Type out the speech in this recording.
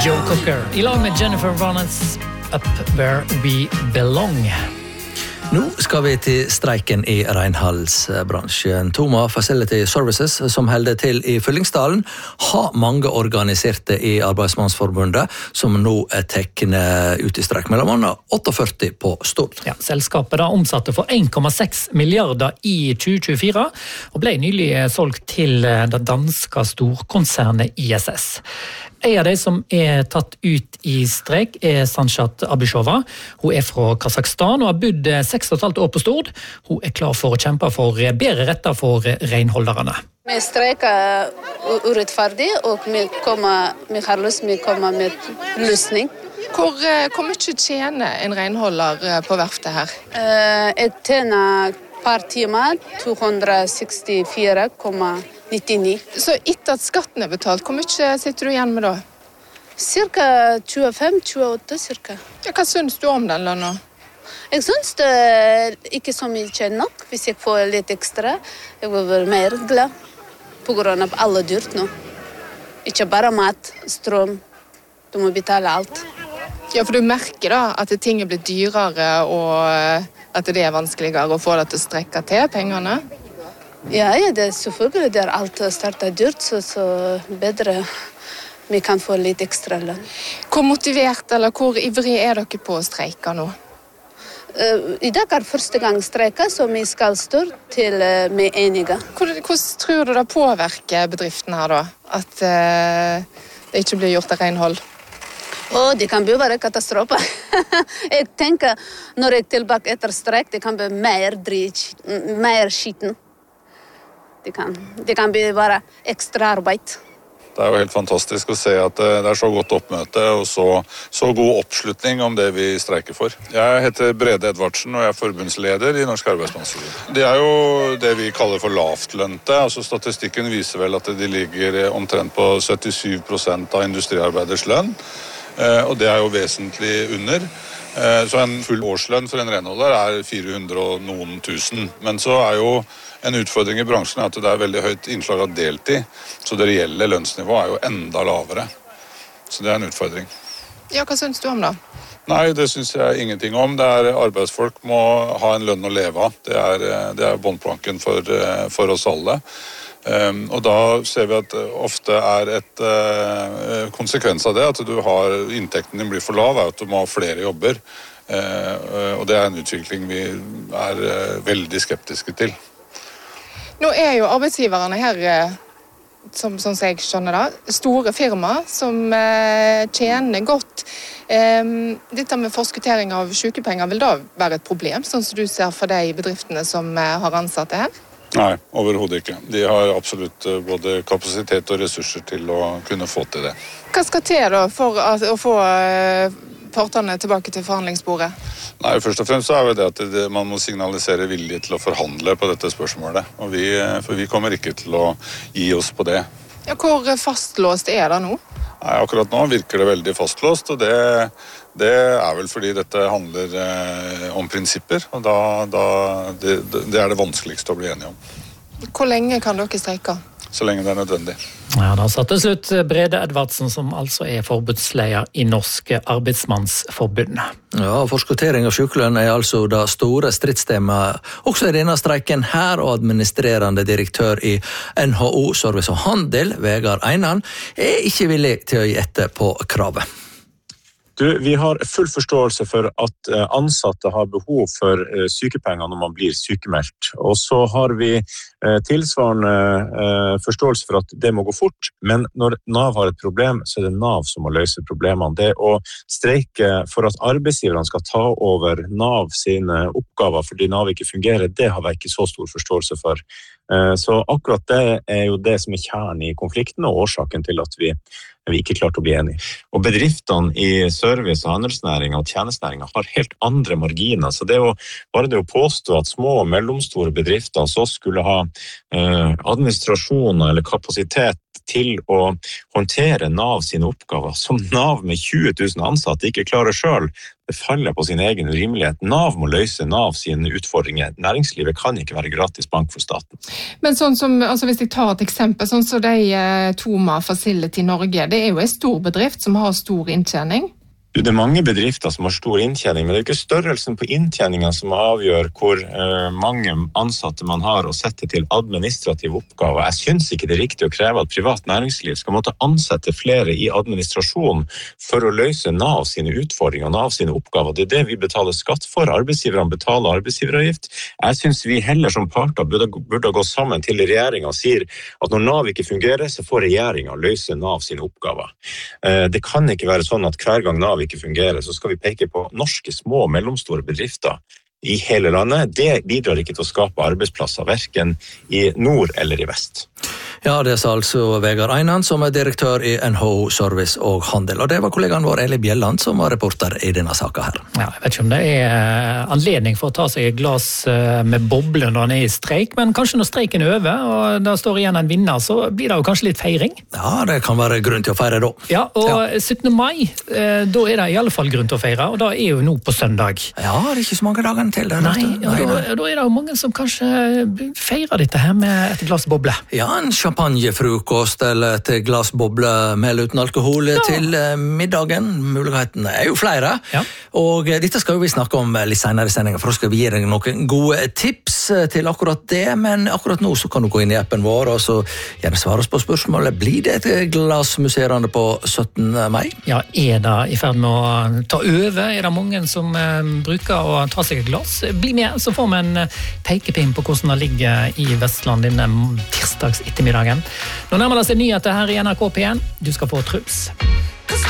Joe Cocker I lag med Jennifer Warnes Up Where We Belong. Nå skal vi til streiken I renholdsbransjen. Toma Facility Services, som holder til I Fyllingsdalen, har mange organiserte I Arbeidsmannsforbundet, som nå tekkende ut I streik, mellom annet 48 på Stord. Ja, selskapet da omsatte for 1,6 milliarder I 2024, og ble nylig solgt til det danske storkonsernet ISS. En av de som tatt ut I streik Sanchat Abishova. Hun fra Kazakhstan og har bodd 6,5 år på Stord. Hun klar for å kjempe for bedre retter for renholderne. Vi streiker urettferdig, og vi har lyst til å komme med løsning. Hvor mye tjener en renholder på verftet her? Jeg tjener per time 264,99. Så etter at skatten betalt, hvor mye sitter du igjen med da? Cirka 25-28 cirka. Ja, hva synes du om den lønna? Jeg synes det ikke så mye nok. Hvis jeg får litt ekstra, jeg vil være mer glad. På grunn av alle dyrt nå. Ikke bare mat, strøm. Du må betale alt. Ja, for du merker da at ting blitt dyrere, og at det vanskeligere å få det til å strekke til pengene? Ja, det selvfølgelig. Det alt startet dyrt, så bedre vi kan få litt ekstra lønn. Hvor motivert eller hvor ivrig dere på å streike nå? I dag første gang streike, så vi skal stå til vi enige. Hvordan tror du det påvirker bedriften her da? At det ikke blir gjort av renhold? Det kan bli bare katastrofe. Jeg tenker, når jeg tilbake etter streik, det kan bli mer mer skitten. Det kan bli bare ekstra arbeid. Det jo helt fantastisk å se at det så godt oppmøte og så god oppslutning om det vi streiker for. Jeg heter Brede Edvardsen og jeg forbundsleder I Norsk Arbeidsmannsforbund. Det jo det vi kaller for lavtlønte. Altså statistikken viser vel at de ligger omtrent på 77% av industriarbeiders lønn. Og det jo vesentlig under. Så en full årslønn for en renholder 400 og noen tusen. Men så jo en utfordring I bransjen at det veldig høyt innslag av deltid, så det reelle lønnsnivået jo enda lavere. Så det en utfordring. Ja, hva synes du om da? Nei, det synes jeg ingenting om. Det arbeidsfolk må ha en lønn å leve av. Det båndplanken for oss alle. Og da ser vi at ofte et konsekvens av det, at inntekten din blir for lav, at du må ha flere jobber. Og det en utvikling vi veldig skeptiske til. Nå jo arbeidsgiverne her, som jeg skjønner da, store firmaer som tjener godt. Dette med forskuttering av sykepenger, vil da være et problem, sånn som du ser for de bedriftene som har ansatte her? Nei, overhodet ikke. De har absolutt både kapasitet og ressurser til å kunne få til det. Hva skal til da for å få partene tilbake til forhandlingsbordet? Nei, først og fremst det at man må signalisere vilje til å forhandle på dette spørsmålet. For vi kommer ikke til å gi oss på det. Ja, hvor fastlåst det nå? Nei, akkurat nå virker det veldig fastlåst, og det vel fordi dette handler om prinsipper, og det det vanskeligste å bli enige om. Hvor lenge kan dere streike? Så lenge det nødvendig. Ja, da satt til slutt Brede Edvardsen, som altså forbundsleder I Norsk Arbeidsmannsforbund. Ja, forskuttering av sykelønn altså det store stridstemaet også I denne streiken her, og administrerende direktør I NHO Service og Handel, Vegard Einan, ikke villig til å gi etter på kravet. Vi har full forståelse for at ansatte har behov for sykepenger når man blir sykemeldt. Og så har vi tilsvarende forståelse for at det må gå fort, men når NAV har et problem, så det NAV som må løse problemene. Det å streike for at arbeidsgiverne skal ta over NAV sine oppgaver fordi NAV ikke fungerer, det har vi ikke så stor forståelse for. Så akkurat det jo det som kjernen I konflikten og årsaken til at vi ikke klart å bli enige. Og bedriftene I service- og handelsnæringen og tjenestenæringen har helt andre marginer, så bare det å påstå at små og mellomstore bedrifter så skulle ha administrasjoner eller kapasitet til å håndtere NAV sine oppgaver, som NAV med 20 000 ansatte ikke klarer selv, Det faller på sin egen urimelighet. Nav må løse Nav sine utfordringer. Næringslivet kan ikke være gratis bank for staten. Men sånn som, altså hvis jeg tar et eksempel, sånn som de Thoma Facility Norge, det jo en stor bedrift som har stor inntjening. Det mange bedrifter som har stor inntjening, men det ikke størrelsen på inntjeningen som avgjør hvor mange ansatte man har og sette til administrative oppgaver. Jeg synes ikke det riktig å kreve at privat næringsliv skal måtte ansette flere i administrasjon for å løse Nav sine utfordringer og Nav sine oppgaver. Det det vi betaler skatt for. Arbeidsgiverne betaler arbeidsgiveravgift. Jeg synes vi heller som parter burde gå sammen til regjeringen og sier at når Nav ikke fungerer, så får regjeringen løse Nav sine oppgaver. Det kan ikke være sånn at hver gang Nav ikke fungerer, så skal vi peke på norske små og mellomstore bedrifter i hele landet. Det bidrar ikke til å skape arbeidsplasser, hverken i nord eller i vest. Ja, det sa altså Vegard Einan, som direktør i NHO Service og Handel. Og det var kollegaen vår Eli Bjelland som var reporter i denne saka her. Ja, jeg vet ikke om det anledning for å ta seg et glass med boble når han i streik, men kanskje når streiken over, og da står igjen en vinner, så blir det jo kanskje litt feiring. Ja, det kan være grunn til å feire da. Ja, og 17. mai, da det i alle fall grunn til å feire, og da jo nå på søndag. Ja, det ikke så mange dagene til det. Nei, og da det jo mange som kanskje feirer dette her med et glass boble. Ja, en champagnefrukost eller et glass boble med eller uten alkohol til middagen. Mulighetene jo flere. Ja. Og dette skal vi snakke om litt senere i sendingen, for da skal vi gi deg noen gode tips til akkurat det, men akkurat nå så kan du gå inn i appen vår og så gjerne svare oss på spørsmålet. Blir det et glass musserende på 17. mai? Ja, det i ferd med å ta over? Det mange som bruker å ta seg et glass? Bli med, så får vi en pekepinn på hvordan det ligger i Vestland denne tirsdags ettermiddagen. Nå nærmer det seg nyheter her i NRK P1. Du skal få Truls.